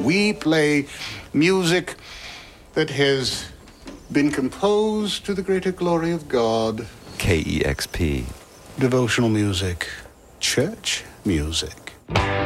We play music that has been composed to the greater glory of God. KEXP. Devotional music. Church music.